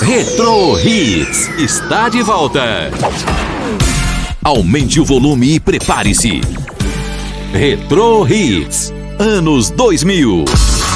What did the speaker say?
Retro Hits está de volta. Aumente o volume e prepare-se. Retro Hits, anos 2000.